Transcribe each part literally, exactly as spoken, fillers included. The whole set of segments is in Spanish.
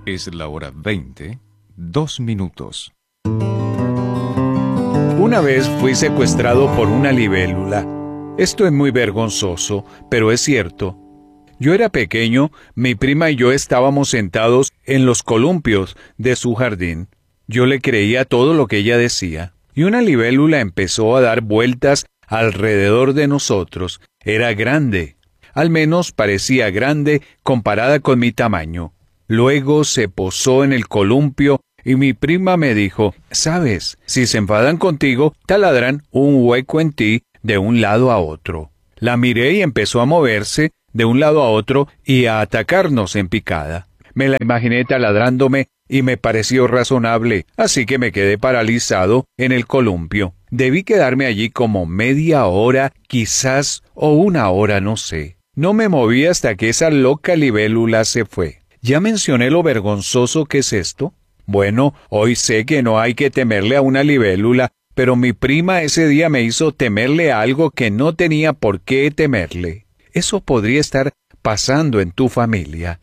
Es la hora veinte, dos minutos. Una vez fui secuestrado por una libélula. Esto es muy vergonzoso, pero es cierto. Yo era pequeño, mi prima y yo estábamos sentados en los columpios de su jardín. Yo le creía todo lo que ella decía, y una libélula empezó a dar vueltas alrededor de nosotros. Era grande, al menos parecía grande comparada con mi tamaño. Luego se posó en el columpio y mi prima me dijo, «¿Sabes? Si se enfadan contigo, taladran un hueco en ti de un lado a otro». La miré y empezó a moverse de un lado a otro y a atacarnos en picada. Me la imaginé taladrándome y me pareció razonable, así que me quedé paralizado en el columpio. Debí quedarme allí como media hora, quizás, o una hora, no sé. No me moví hasta que esa loca libélula se fue. ¿Ya mencioné lo vergonzoso que es esto? Bueno, hoy sé que no hay que temerle a una libélula, pero mi prima ese día me hizo temerle a algo que no tenía por qué temerle. Eso podría estar pasando en tu familia.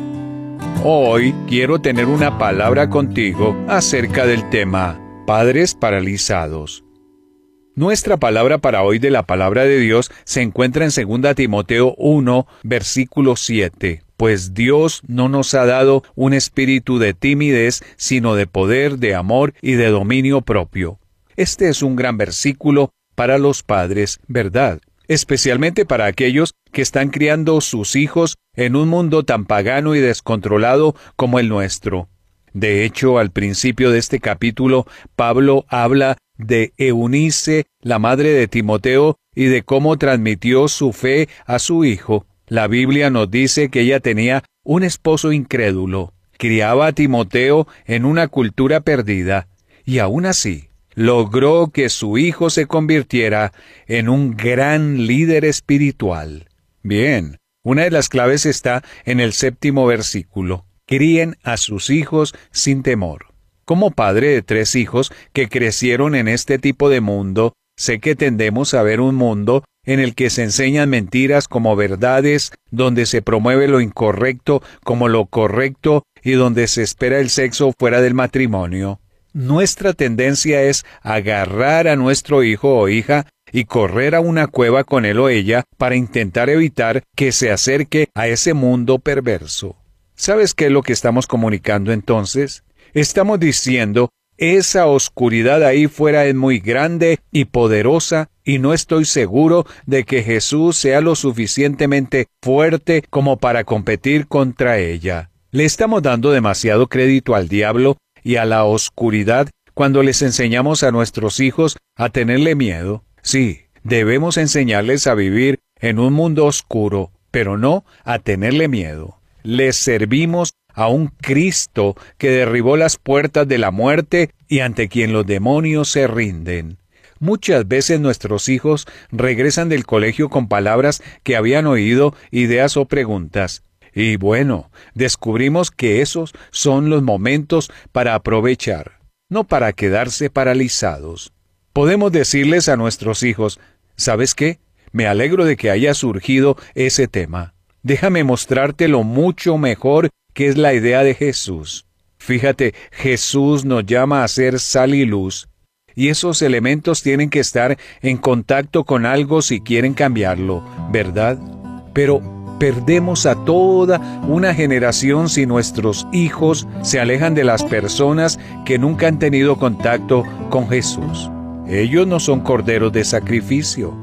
Hoy quiero tener una palabra contigo acerca del tema padres paralizados. Nuestra palabra para hoy de la palabra de Dios se encuentra en segunda Timoteo uno, versículo siete. Pues Dios no nos ha dado un espíritu de timidez, sino de poder, de amor y de dominio propio. Este es un gran versículo para los padres, ¿verdad? Especialmente para aquellos que están criando sus hijos en un mundo tan pagano y descontrolado como el nuestro. De hecho, al principio de este capítulo, Pablo habla de Eunice, la madre de Timoteo, y de cómo transmitió su fe a su hijo. La Biblia nos dice que ella tenía un esposo incrédulo, criaba a Timoteo en una cultura perdida, y aún así, logró que su hijo se convirtiera en un gran líder espiritual. Bien, una de las claves está en el séptimo versículo. Críen a sus hijos sin temor. Como padre de tres hijos que crecieron en este tipo de mundo, sé que tendemos a ver un mundo en el que se enseñan mentiras como verdades, donde se promueve lo incorrecto como lo correcto y donde se espera el sexo fuera del matrimonio. Nuestra tendencia es agarrar a nuestro hijo o hija y correr a una cueva con él o ella para intentar evitar que se acerque a ese mundo perverso. ¿Sabes qué es lo que estamos comunicando entonces? Estamos diciendo, esa oscuridad ahí fuera es muy grande y poderosa y no estoy seguro de que Jesús sea lo suficientemente fuerte como para competir contra ella. Le estamos dando demasiado crédito al diablo y a la oscuridad cuando les enseñamos a nuestros hijos a tenerle miedo. Sí, debemos enseñarles a vivir en un mundo oscuro, pero no a tenerle miedo. Les servimos a un Cristo que derribó las puertas de la muerte y ante quien los demonios se rinden. Muchas veces nuestros hijos regresan del colegio con palabras que habían oído, ideas o preguntas. Y bueno, descubrimos que esos son los momentos para aprovechar, no para quedarse paralizados. Podemos decirles a nuestros hijos, ¿sabes qué? Me alegro de que haya surgido ese tema. Déjame mostrarte lo mucho mejor que es la idea de Jesús. Fíjate, Jesús nos llama a ser sal y luz, y esos elementos tienen que estar en contacto con algo si quieren cambiarlo, ¿verdad? Pero perdemos a toda una generación si nuestros hijos se alejan de las personas que nunca han tenido contacto con Jesús. Ellos no son corderos de sacrificio.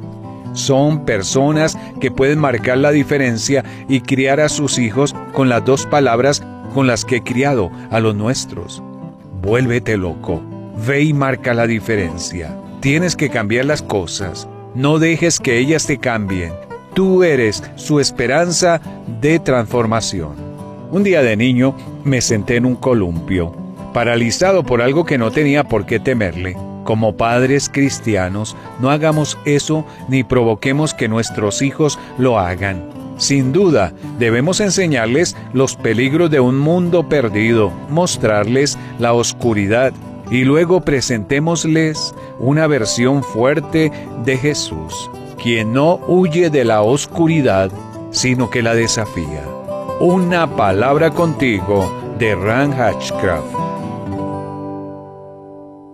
Son personas que pueden marcar la diferencia y criar a sus hijos con las dos palabras con las que he criado a los nuestros. Vuélvete loco. Ve y marca la diferencia. Tienes que cambiar las cosas. No dejes que ellas te cambien. Tú eres su esperanza de transformación. Un día de niño me senté en un columpio, paralizado por algo que no tenía por qué temerle. Como padres cristianos, no hagamos eso ni provoquemos que nuestros hijos lo hagan. Sin duda, debemos enseñarles los peligros de un mundo perdido, mostrarles la oscuridad y luego presentémosles una versión fuerte de Jesús, quien no huye de la oscuridad, sino que la desafía. Una palabra contigo, de Ran Hatchcraft.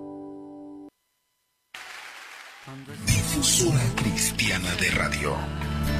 Difusora Cristiana de Radio.